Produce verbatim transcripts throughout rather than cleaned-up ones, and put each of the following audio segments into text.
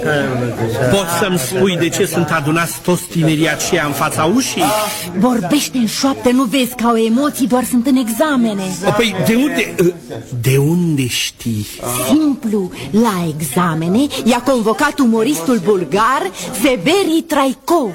Poți să-mi spui de ce sunt adunați toți tinerii aceia în fața ușii? Vorbește în șoaptă, nu vezi că au emoții, doar sunt în examene. Păi de unde, de unde știi? Simplu, la examene i-a convocat umoristul bulgar Severi Traicov.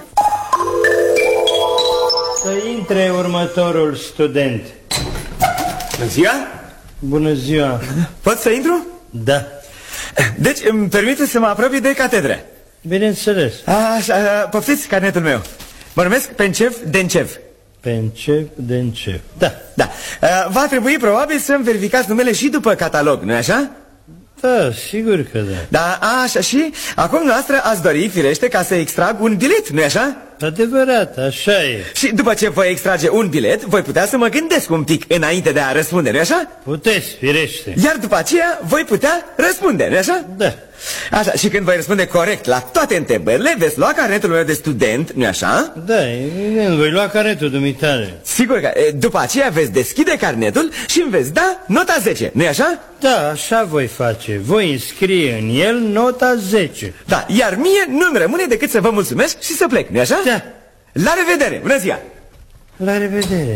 Să intre următorul student. Bună ziua! Bună ziua! Pot să intru? Da. Deci îmi permite să mă apropii de catedră. Bineînțeles. Așa, poftiți carnetul meu. Mă numesc Pencev Dencev. Pencev Dencev. Da. Da. Va trebui probabil să-mi verificați numele și după catalog, nu-i așa? Da, sigur că da. Da, așa, și acum noastră ați dori, firește, ca să extrag un bilet, nu-i așa? Adevărat, așa e. Și după ce voi extrage un bilet, voi putea să mă gândesc un pic înainte de a răspunde, nu-i așa? Puteți, firește. Iar după aceea voi putea răspunde, nu-i așa? Da. Așa, și când voi răspunde corect la toate întrebările, veți lua carnetul meu de student, nu-i așa? Da, evident, voi lua carnetul dumitare. Sigur că după aceea veți deschide carnetul și îmi veți da nota zece, nu-i așa? Da, așa voi face. Voi înscrie în el nota zece. Da, iar mie nu-mi rămâne decât să vă mulțumesc și să plec, nu-i așa? Da. La revedere, bună ziua! La revedere.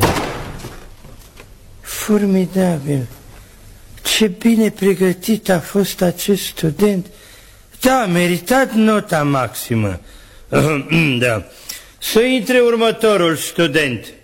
Formidabil. Ce bine pregătit a fost acest student. Da, a meritat nota maximă. Da. Să intre următorul student.